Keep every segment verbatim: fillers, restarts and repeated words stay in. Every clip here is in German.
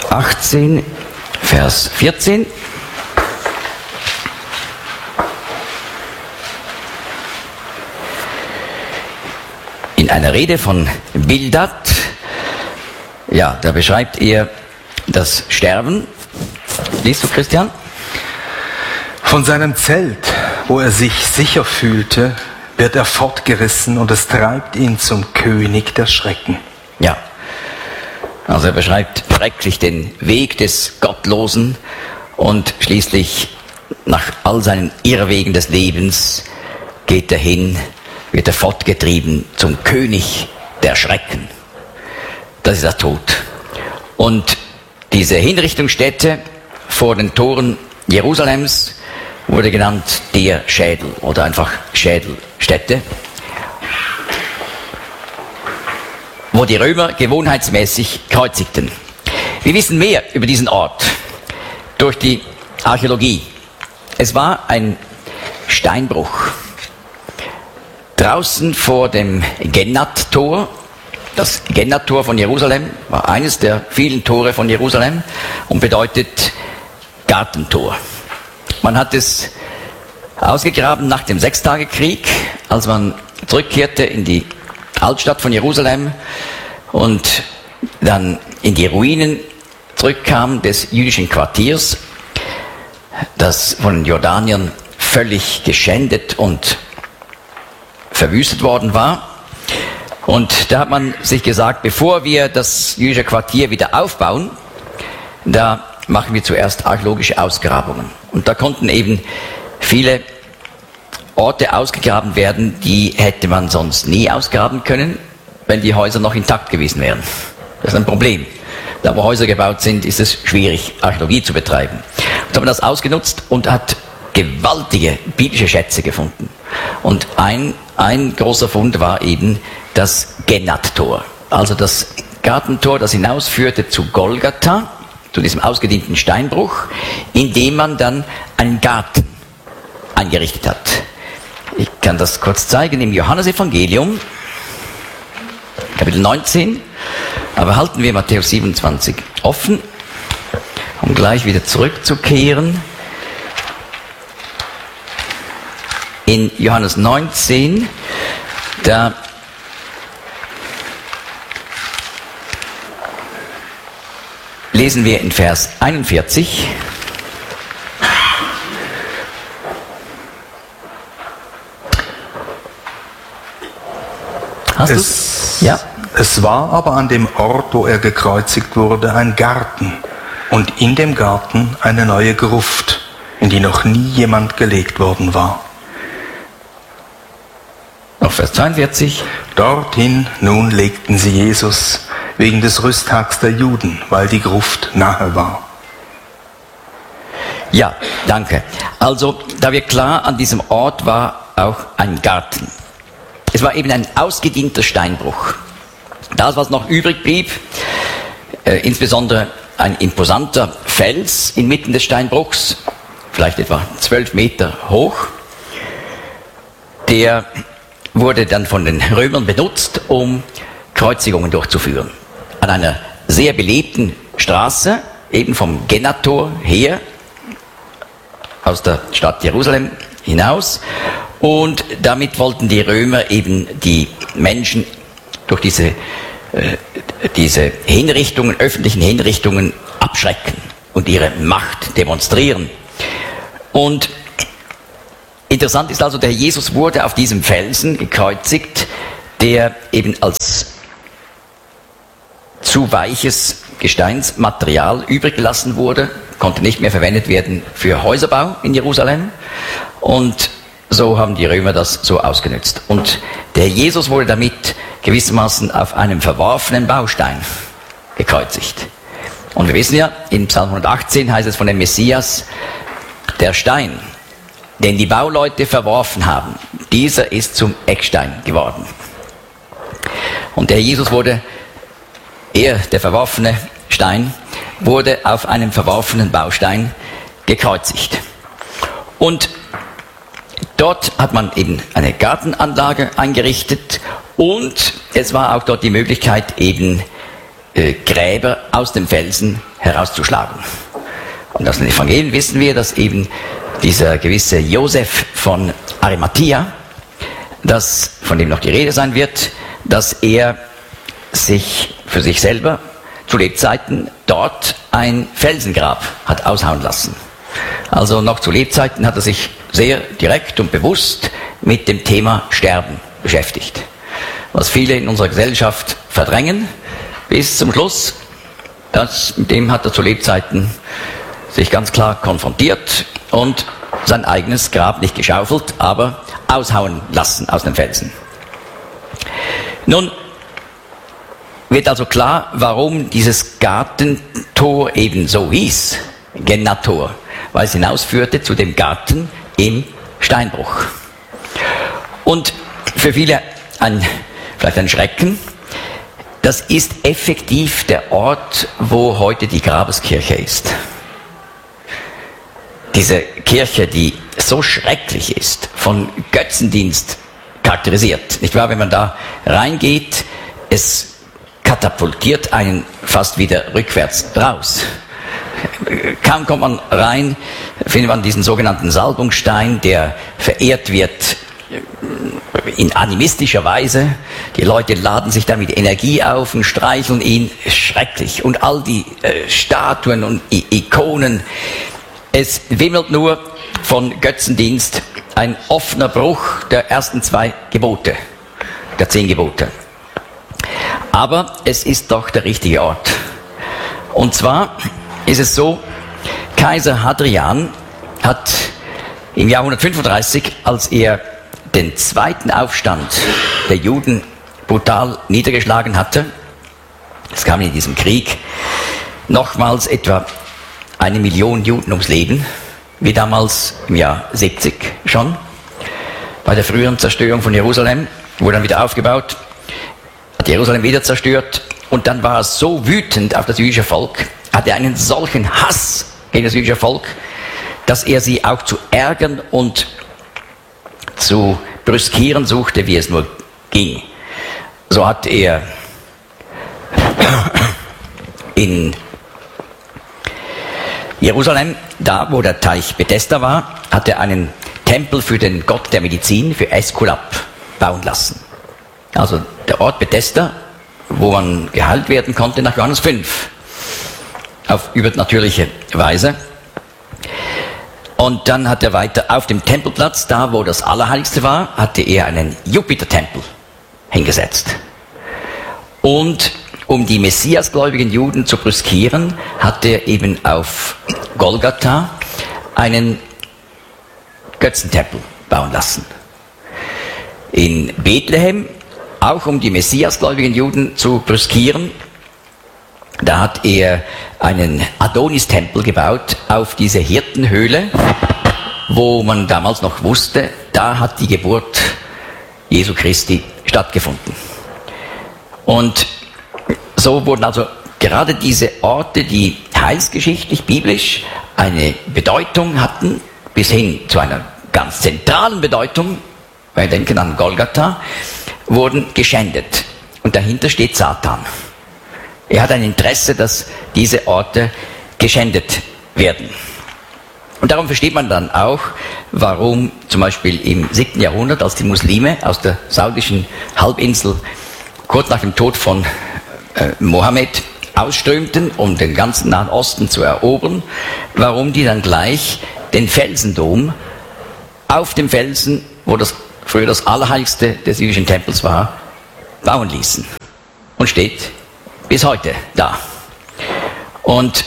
achtzehn, Vers vierzehn. In einer Rede von Bildad, ja, da beschreibt er das Sterben. Liest du, Christian? Von seinem Zelt, wo er sich sicher fühlte, wird er fortgerissen und es treibt ihn zum König der Schrecken. Ja, also er beschreibt schrecklich den Weg des Gottlosen und schließlich nach all seinen Irrwegen des Lebens geht er hin, wird er fortgetrieben zum König der Schrecken. Das ist der Tod. Und diese Hinrichtungsstätte vor den Toren Jerusalems wurde genannt der Schädel oder einfach Schädelstätte, wo die Römer gewohnheitsmäßig kreuzigten. Wir wissen mehr über diesen Ort durch die Archäologie. Es war ein Steinbruch. Draußen vor dem Gennat-Tor, das Gennat-Tor von Jerusalem war eines der vielen Tore von Jerusalem und bedeutet Gartentor. Man hat es ausgegraben nach dem Sechstagekrieg, als man zurückkehrte in die Altstadt von Jerusalem und dann in die Ruinen zurückkam des jüdischen Quartiers, das von den Jordaniern völlig geschändet und verwüstet worden war. Und da hat man sich gesagt, bevor wir das jüdische Quartier wieder aufbauen, da machen wir zuerst archäologische Ausgrabungen. Und da konnten eben viele Orte ausgegraben werden, die hätte man sonst nie ausgraben können, wenn die Häuser noch intakt gewesen wären. Das ist ein Problem. Da wo Häuser gebaut sind, ist es schwierig, Archäologie zu betreiben. Und so hat man das ausgenutzt und hat gewaltige biblische Schätze gefunden. Und ein, ein großer Fund war eben das Gennat-Tor. Also das Gartentor, das hinausführte zu Golgatha, zu diesem ausgedienten Steinbruch, in dem man dann einen Garten eingerichtet hat. Ich kann das kurz zeigen im Johannesevangelium, Kapitel neunzehn, aber halten wir Matthäus siebenundzwanzig offen, um gleich wieder zurückzukehren. In Johannes neunzehn, da lesen wir in Vers einundvierzig. Hast du's? Ja. Es war aber an dem Ort, wo er gekreuzigt wurde, ein Garten und in dem Garten eine neue Gruft, in die noch nie jemand gelegt worden war. Noch Vers zweiundvierzig. Dorthin nun legten sie Jesus wegen des Rüsttags der Juden, weil die Gruft nahe war. Ja, danke. Also, da wird klar, an diesem Ort war auch ein Garten. Es war eben ein ausgedienter Steinbruch. Das, was noch übrig blieb, äh, insbesondere ein imposanter Fels inmitten des Steinbruchs, vielleicht etwa zwölf Meter hoch, der wurde dann von den Römern benutzt, um Kreuzigungen durchzuführen. An einer sehr belebten Straße, eben vom Gennat-Tor her, aus der Stadt Jerusalem hinaus. Und damit wollten die Römer eben die Menschen durch diese, äh, diese Hinrichtungen, öffentlichen Hinrichtungen abschrecken und ihre Macht demonstrieren. Und interessant ist also, der Jesus wurde auf diesem Felsen gekreuzigt, der eben als zu weiches Gesteinsmaterial übrig gelassen wurde, konnte nicht mehr verwendet werden für Häuserbau in Jerusalem. Und so haben die Römer das so ausgenutzt. Und der Jesus wurde damit gewissermaßen auf einem verworfenen Baustein gekreuzigt. Und wir wissen ja, in Psalm hundertachtzehn heißt es von dem Messias, der Stein, den die Bauleute verworfen haben, dieser ist zum Eckstein geworden. Und der Jesus wurde, er, der verworfene Stein, wurde auf einem verworfenen Baustein gekreuzigt. Und dort hat man eben eine Gartenanlage eingerichtet und es war auch dort die Möglichkeit, eben äh, Gräber aus dem Felsen herauszuschlagen. Und aus den Evangelien wissen wir, dass eben dieser gewisse Josef von Arimathea, das, von dem noch die Rede sein wird, dass er sich für sich selber zu Lebzeiten dort ein Felsengrab hat aushauen lassen. Also noch zu Lebzeiten hat er sich sehr direkt und bewusst mit dem Thema Sterben beschäftigt. Was viele in unserer Gesellschaft verdrängen, bis zum Schluss, das, mit dem hat er zu Lebzeiten sich ganz klar konfrontiert und sein eigenes Grab nicht geschaufelt, aber aushauen lassen aus dem Felsen. Nun wird also klar, warum dieses Gartentor eben so hieß, Gennator, weil es hinausführte zu dem Garten im Steinbruch. Und für viele ein, vielleicht ein Schrecken, das ist effektiv der Ort, wo heute die Grabeskirche ist. Diese Kirche, die so schrecklich ist, von Götzendienst charakterisiert. Nicht wahr? Wenn man da reingeht, es katapultiert einen fast wieder rückwärts raus. Kaum kommt man rein, findet man diesen sogenannten Salbungsstein, der verehrt wird in animistischer Weise. Die Leute laden sich damit Energie auf und streicheln ihn. Schrecklich. Und all die äh, Statuen und I- Ikonen. Es wimmelt nur von Götzendienst, ein offener Bruch der ersten zwei Gebote, der zehn Gebote. Aber es ist doch der richtige Ort. Und zwar ist es so, Kaiser Hadrian hat im Jahr hundertfünfunddreißig, als er den zweiten Aufstand der Juden brutal niedergeschlagen hatte, es kam in diesem Krieg nochmals etwa eine Million Juden ums Leben, wie damals im Jahr siebzig schon, bei der früheren Zerstörung von Jerusalem, wurde dann wieder aufgebaut, hat Jerusalem wieder zerstört und dann war er so wütend auf das jüdische Volk, hatte einen solchen Hass gegen das jüdische Volk, dass er sie auch zu ärgern und zu brüskieren suchte, wie es nur ging. So hat er in Jerusalem, da wo der Teich Bethesda war, hat er einen Tempel für den Gott der Medizin, für Äskulap, bauen lassen. Also der Ort Bethesda, wo man geheilt werden konnte nach Johannes fünf, auf übernatürliche Weise. Und dann hat er weiter auf dem Tempelplatz, da wo das Allerheiligste war, hatte er einen Jupiter-Tempel hingesetzt. Und um die messiasgläubigen Juden zu brüskieren, hat er eben auf Golgatha einen Götzentempel bauen lassen. In Bethlehem, auch um die messiasgläubigen Juden zu brüskieren, da hat er einen Adonis-Tempel gebaut auf diese Hirtenhöhle, wo man damals noch wusste, da hat die Geburt Jesu Christi stattgefunden. Und so wurden also gerade diese Orte, die heilsgeschichtlich, biblisch eine Bedeutung hatten, bis hin zu einer ganz zentralen Bedeutung, wir denken an Golgatha, wurden geschändet. Und dahinter steht Satan. Er hat ein Interesse, dass diese Orte geschändet werden. Und darum versteht man dann auch, warum zum Beispiel im siebten Jahrhundert, als die Muslime aus der saudischen Halbinsel kurz nach dem Tod von äh, Mohammed ausströmten, um den ganzen Nahen Osten zu erobern, warum die dann gleich den Felsendom auf dem Felsen, wo das früher das Allerheiligste des jüdischen Tempels war, bauen ließen. Und steht bis heute da. Und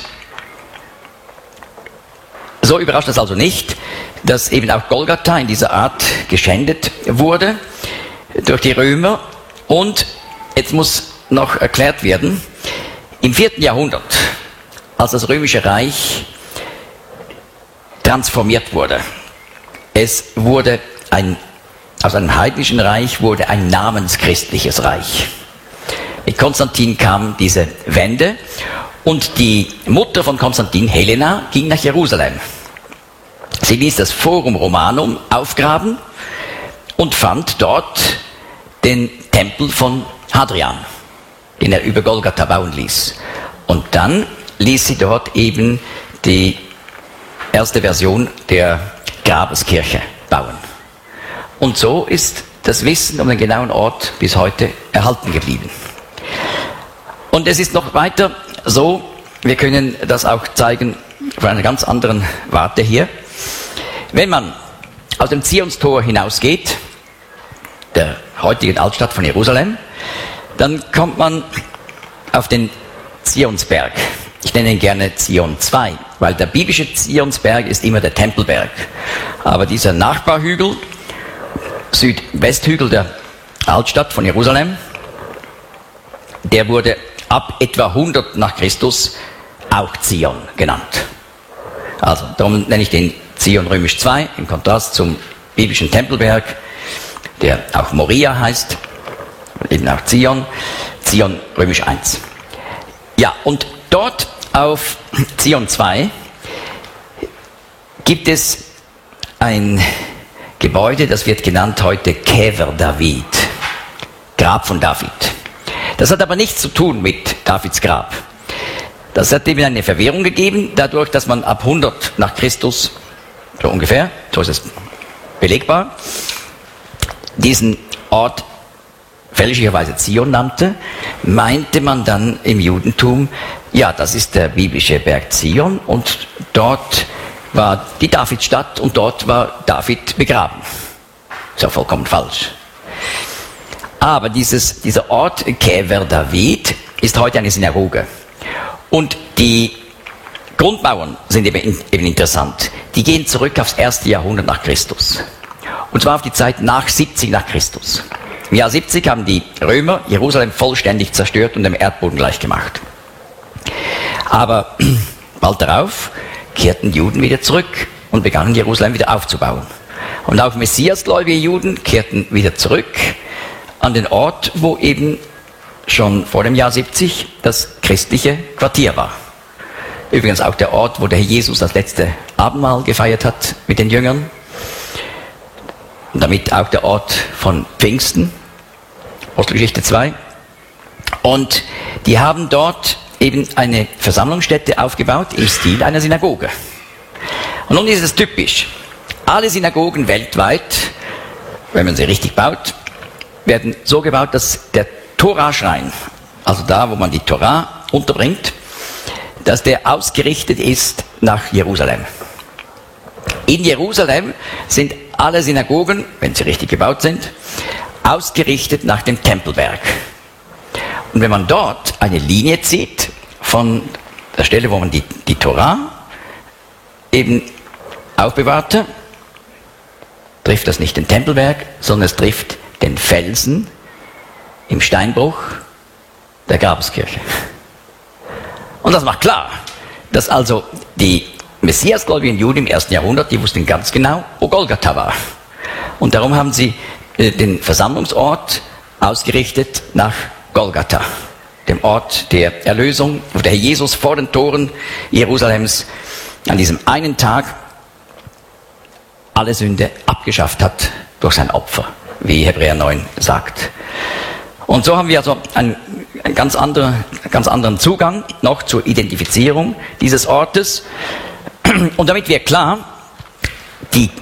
so überrascht es also nicht, dass eben auch Golgatha in dieser Art geschändet wurde durch die Römer. Und jetzt muss noch erklärt werden, im vierten Jahrhundert, als das Römische Reich transformiert wurde, es wurde ein, aus einem heidnischen Reich wurde ein namenschristliches Reich. Mit Konstantin kam diese Wende und die Mutter von Konstantin, Helena, ging nach Jerusalem. Sie ließ das Forum Romanum aufgraben und fand dort den Tempel von Hadrian, den er über Golgatha bauen ließ. Und dann ließ sie dort eben die erste Version der Grabeskirche bauen. Und so ist das Wissen um den genauen Ort bis heute erhalten geblieben. Und es ist noch weiter so, wir können das auch zeigen von einer ganz anderen Warte hier. Wenn man aus dem Zionstor hinausgeht, der heutigen Altstadt von Jerusalem, dann kommt man auf den Zionsberg. Ich nenne ihn gerne Zion zwei, weil der biblische Zionsberg ist immer der Tempelberg. Aber dieser Nachbarhügel, Südwesthügel der Altstadt von Jerusalem, der wurde ab etwa hundert nach Christus auch Zion genannt. Also darum nenne ich den Zion römisch zwei im Kontrast zum biblischen Tempelberg, der auch Moria heißt, eben auch Zion, Zion römisch eins. Ja, und dort auf Zion zwei gibt es ein Gebäude, das wird genannt heute Kever David, Grab von David. Das hat aber nichts zu tun mit Davids Grab. Das hat eben eine Verwirrung gegeben, dadurch, dass man ab hundert nach Christus, so ungefähr, so ist es belegbar, diesen Ort fälschlicherweise Zion nannte, meinte man dann im Judentum, ja, das ist der biblische Berg Zion und dort war die Davidstadt und dort war David begraben. Ist ja vollkommen falsch. Aber dieses, dieser Ort Kever David ist heute eine Synagoge. Und die Grundmauern sind eben, eben interessant. Die gehen zurück aufs erste Jahrhundert nach Christus. Und zwar auf die Zeit nach siebzig nach Christus. Im Jahr siebzig haben die Römer Jerusalem vollständig zerstört und dem Erdboden gleichgemacht. Aber bald darauf kehrten Juden wieder zurück und begannen Jerusalem wieder aufzubauen. Und auch messiasgläubige Juden kehrten wieder zurück an den Ort, wo eben schon vor dem Jahr siebzig das christliche Quartier war. Übrigens auch der Ort, wo der Herr Jesus das letzte Abendmahl gefeiert hat mit den Jüngern. Und damit auch der Ort von Pfingsten, Apostelgeschichte zwei. Und die haben dort eben eine Versammlungsstätte aufgebaut im Stil einer Synagoge. Und nun ist es typisch. Alle Synagogen weltweit, wenn man sie richtig baut, werden so gebaut, dass der Toraschrein, also da, wo man die Tora unterbringt, dass der ausgerichtet ist nach Jerusalem. In Jerusalem sind alle Synagogen, wenn sie richtig gebaut sind, ausgerichtet nach dem Tempelberg. Und wenn man dort eine Linie zieht, von der Stelle, wo man die, die Tora eben aufbewahrte, trifft das nicht den Tempelberg, sondern es trifft den Felsen im Steinbruch der Grabeskirche. Und das macht klar, dass also die messiasgläubigen Juden im ersten Jahrhundert, die wussten ganz genau, wo Golgatha war. Und darum haben sie äh, den Versammlungsort ausgerichtet nach Golgatha, dem Ort der Erlösung, wo der Herr Jesus vor den Toren Jerusalems an diesem einen Tag alle Sünde abgeschafft hat durch sein Opfer, wie Hebräer neun sagt. Und so haben wir also einen, einen ganz, andere, ganz anderen Zugang noch zur Identifizierung dieses Ortes. Und damit wird klar, die,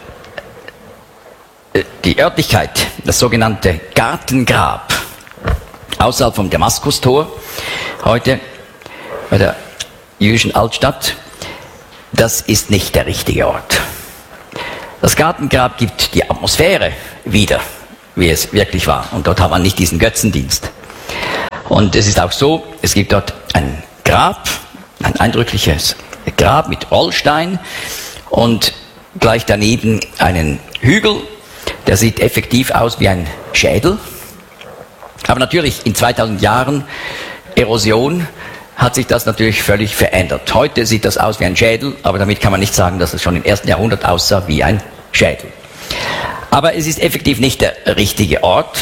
die Örtlichkeit, das sogenannte Gartengrab, außerhalb vom Damaskustor, heute bei der jüdischen Altstadt, das ist nicht der richtige Ort. Das Gartengrab gibt die Atmosphäre wieder, wie es wirklich war. Und dort hat man nicht diesen Götzendienst. Und es ist auch so, es gibt dort ein Grab, ein eindrückliches Grab mit Rollstein und gleich daneben einen Hügel, der sieht effektiv aus wie ein Schädel. Aber natürlich in zweitausend Jahren Erosion hat sich das natürlich völlig verändert. Heute sieht das aus wie ein Schädel, aber damit kann man nicht sagen, dass es schon im ersten Jahrhundert aussah wie ein Schädel. Aber es ist effektiv nicht der richtige Ort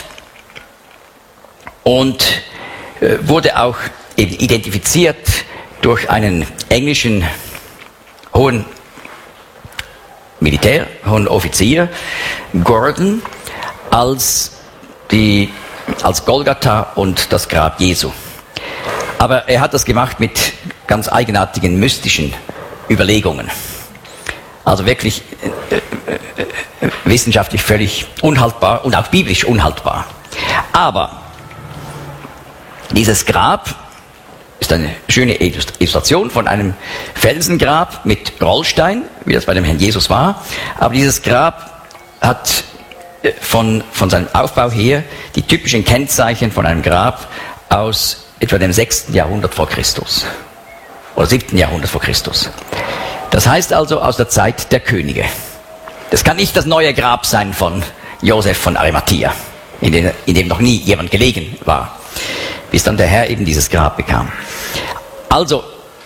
und äh, wurde auch eben identifiziert durch einen englischen hohen Militär, hohen Offizier, Gordon, als, die, als Golgatha und das Grab Jesu. Aber er hat das gemacht mit ganz eigenartigen mystischen Überlegungen. Also wirklich äh, äh, wissenschaftlich völlig unhaltbar und auch biblisch unhaltbar. Aber dieses Grab ist eine schöne Illustration von einem Felsengrab mit Rollstein, wie das bei dem Herrn Jesus war. Aber dieses Grab hat von, von seinem Aufbau her die typischen Kennzeichen von einem Grab aus etwa dem sechsten Jahrhundert vor Christus oder siebten Jahrhundert vor Christus. Das heißt also aus der Zeit der Könige. Das kann nicht das neue Grab sein von Josef von Arimathea, in dem, in dem noch nie jemand gelegen war, bis dann der Herr eben dieses Grab bekam. Also,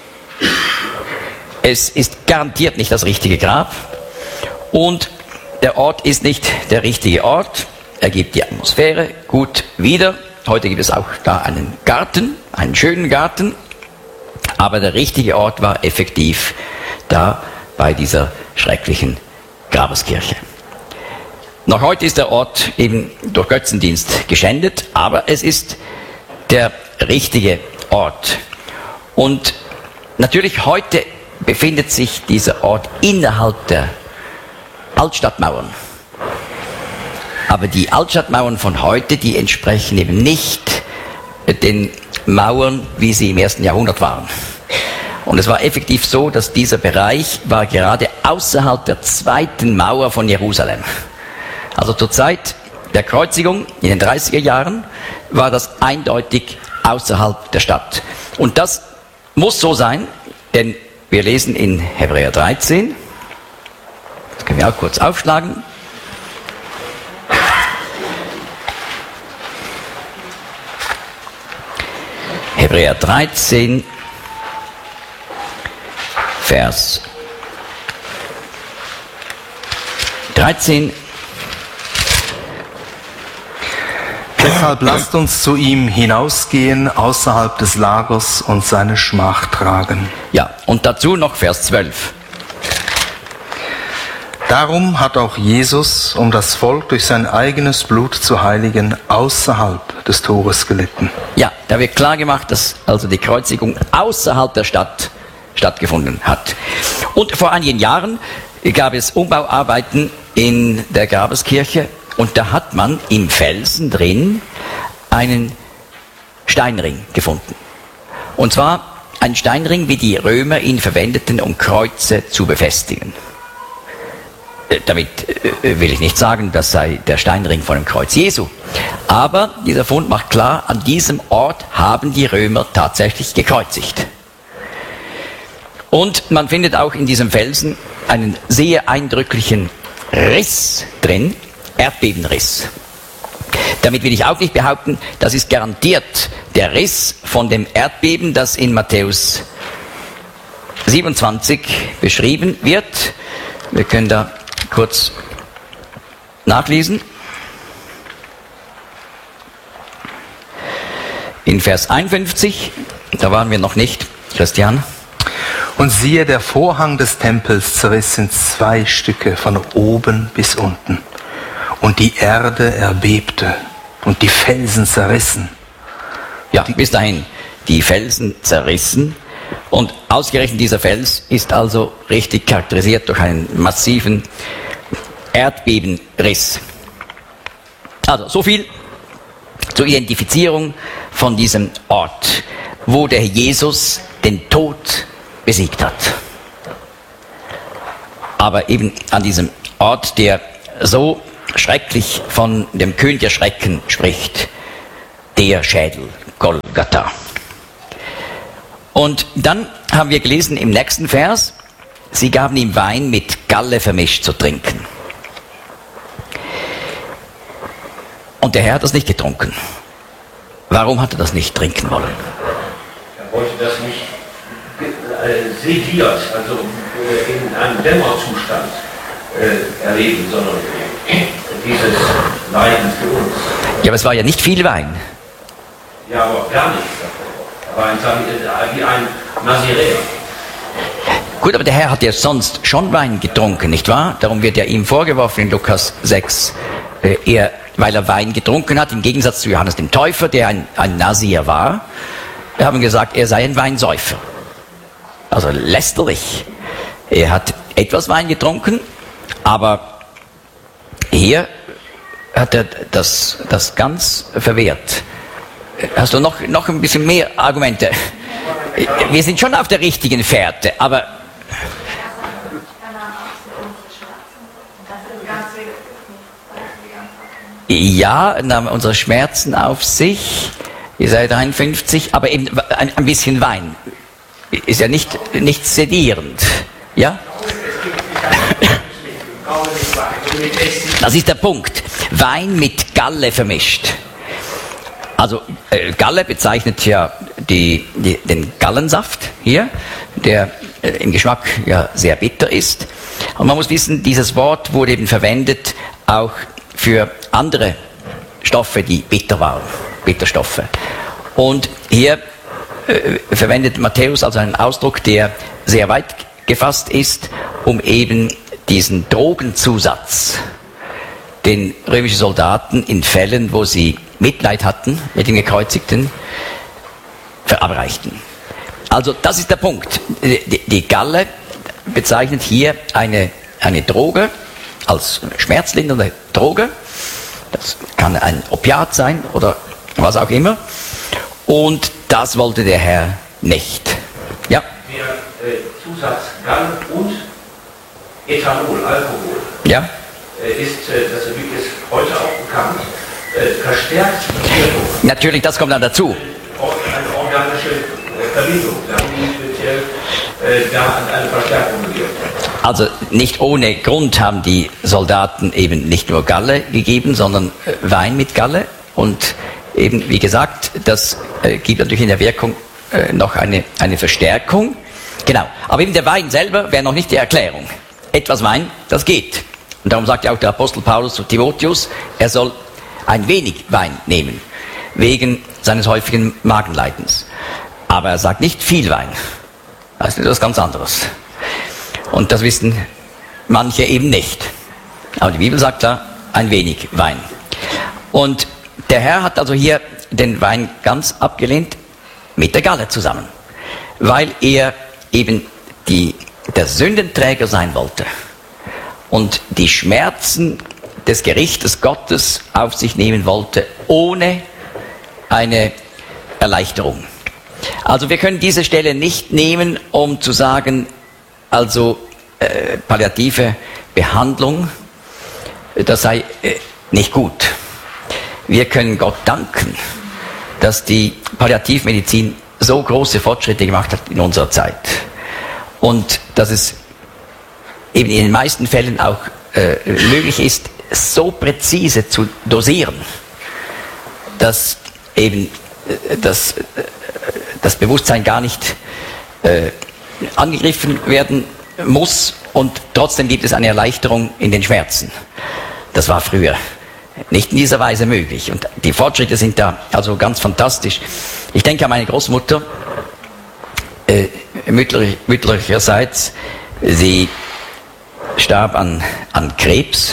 es ist garantiert nicht das richtige Grab und der Ort ist nicht der richtige Ort. Er gibt die Atmosphäre gut wieder. Heute gibt es auch da einen Garten, einen schönen Garten, aber der richtige Ort war effektiv da bei dieser schrecklichen Grabeskirche. Noch heute ist der Ort eben durch Götzendienst geschändet, aber es ist der richtige Ort. Und natürlich heute befindet sich dieser Ort innerhalb der Altstadtmauern. Aber die Altstadtmauern von heute, die entsprechen eben nicht den Mauern, wie sie im ersten Jahrhundert waren. Und es war effektiv so, dass dieser Bereich war gerade außerhalb der zweiten Mauer von Jerusalem. Also zur Zeit der Kreuzigung in den dreißiger Jahren war das eindeutig außerhalb der Stadt. Und das muss so sein, denn wir lesen in Hebräer dreizehn, das können wir auch kurz aufschlagen. Hebräer dreizehn, Vers dreizehn. Deshalb lasst uns zu ihm hinausgehen, außerhalb des Lagers und seine Schmach tragen. Ja, und dazu noch Vers zwölf. Darum hat auch Jesus, um das Volk durch sein eigenes Blut zu heiligen, außerhalb des Tores gelitten. Ja, da wird klar gemacht, dass also die Kreuzigung außerhalb der Stadt stattgefunden hat. Und vor einigen Jahren gab es Umbauarbeiten in der Grabeskirche und da hat man im Felsen drin einen Steinring gefunden. Und zwar ein Steinring, wie die Römer ihn verwendeten, um Kreuze zu befestigen. Damit will ich nicht sagen, das sei der Steinring von dem Kreuz Jesu. Aber dieser Fund macht klar, an diesem Ort haben die Römer tatsächlich gekreuzigt. Und man findet auch in diesem Felsen einen sehr eindrücklichen Riss drin, Erdbebenriss. Damit will ich auch nicht behaupten, das ist garantiert der Riss von dem Erdbeben, das in Matthäus siebenundzwanzig beschrieben wird. Wir können da kurz nachlesen. In Vers einundfünfzig, da waren wir noch nicht, Christian. Und siehe, der Vorhang des Tempels zerriss in zwei Stücke von oben bis unten. Und die Erde erbebte und die Felsen zerrissen. Ja, bis dahin, die Felsen zerrissen. Und ausgerechnet dieser Fels ist also richtig charakterisiert durch einen massiven Erdbebenriss. Also so viel zur Identifizierung von diesem Ort, wo der Jesus den Tod besiegt hat. Aber eben an diesem Ort, der so schrecklich von dem König der Schrecken spricht, der Schädel, Golgatha. Und dann haben wir gelesen im nächsten Vers, sie gaben ihm Wein mit Galle vermischt zu trinken. Und der Herr hat das nicht getrunken. Warum hat er das nicht trinken wollen? Er wollte das nicht äh, sediert, also äh, in einem Dämmerzustand äh, erleben, sondern dieses Leiden für uns. Ja, aber es war ja nicht viel Wein. Ja, aber gar nichts davon. Er war ein, wie ein Naziräer. Gut, aber der Herr hat ja sonst schon Wein getrunken, nicht wahr? Darum wird ja ihm vorgeworfen in Lukas sechs, äh, er, weil er Wein getrunken hat, im Gegensatz zu Johannes dem Täufer, der ein, ein Nazir war. Wir haben gesagt, er sei ein Weinsäufer. also lästerlich. Er hat etwas Wein getrunken, aber hier hat er das, das ganz verwehrt. Hast du noch, noch ein bisschen mehr Argumente? Wir sind schon auf der richtigen Fährte, aber ja, nahm unsere Schmerzen auf sich, Jesaja dreiundfünfzig, aber eben ein, ein bisschen Wein. Ist ja nicht, nicht sedierend. Ja? Das ist der Punkt. Wein mit Galle vermischt. Also äh, Galle bezeichnet ja die, die, den Gallensaft hier, der äh, im Geschmack ja sehr bitter ist. Und man muss wissen, dieses Wort wurde eben verwendet auch für andere Stoffe, die bitter waren, Bitterstoffe. Und hier äh, verwendet Matthäus also einen Ausdruck, der sehr weit gefasst ist, um eben diesen Drogenzusatz, den römischen Soldaten in Fällen, wo sie Mitleid hatten mit den Gekreuzigten, verabreichten. Also das ist der Punkt. Die, die Galle bezeichnet hier eine, eine Droge, als schmerzlindernde Droge. Das kann ein Opiat sein oder was auch immer. Und das wollte der Herr nicht. Ja? Der äh, Zusatz Galle und Ethanol, Alkohol, Ja? äh, ist, äh, das ist heute auch bekannt, äh, verstärkt die Wirkung. Natürlich, das kommt dann dazu. Eine organische äh, Verbindung, da haben die speziell äh, da an eine Verstärkung gewirkt. Also nicht ohne Grund haben die Soldaten eben nicht nur Galle gegeben, sondern äh, Wein mit Galle. Und eben, wie gesagt, das äh, gibt natürlich in der Wirkung äh, noch eine, eine Verstärkung. Genau, aber eben der Wein selber wäre noch nicht die Erklärung. Etwas Wein, das geht. Und darum sagt ja auch der Apostel Paulus zu Timotheus, er soll ein wenig Wein nehmen, wegen seines häufigen Magenleidens. Aber er sagt nicht viel Wein. Das ist etwas ganz anderes. Und das wissen manche eben nicht. Aber die Bibel sagt da, ein wenig Wein. Und der Herr hat also hier den Wein ganz abgelehnt mit der Galle zusammen, weil er eben die, der Sündenträger sein wollte und die Schmerzen des Gerichtes Gottes auf sich nehmen wollte, ohne eine Erleichterung. Also wir können diese Stelle nicht nehmen, um zu sagen, also äh, palliative Behandlung, das sei äh, nicht gut. Wir können Gott danken, dass die Palliativmedizin so große Fortschritte gemacht hat in unserer Zeit. Und dass es eben in den meisten Fällen auch äh, möglich ist, so präzise zu dosieren, dass eben äh, das, äh, das Bewusstsein gar nicht äh, angegriffen werden muss und trotzdem gibt es eine Erleichterung in den Schmerzen. Das war früher nicht in dieser Weise möglich und die Fortschritte sind da also ganz fantastisch. Ich denke an meine Großmutter, äh, mütterlich, mütterlicherseits, sie starb an, an Krebs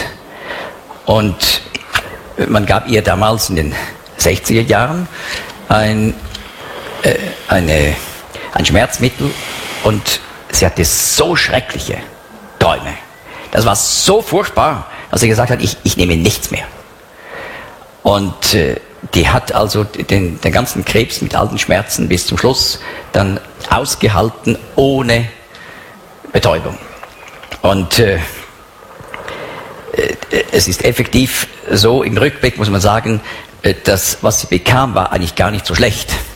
und man gab ihr damals in den sechziger Jahren ein, äh, eine, ein Schmerzmittel und sie hatte so schreckliche Träume. Das war so furchtbar, dass sie gesagt hat, ich, ich nehme nichts mehr. Und äh, die hat also den, den ganzen Krebs mit all den Schmerzen bis zum Schluss dann ausgehalten, ohne Betäubung. Und äh, äh, es ist effektiv so, im Rückblick muss man sagen, äh, das, was sie bekam, war eigentlich gar nicht so schlecht.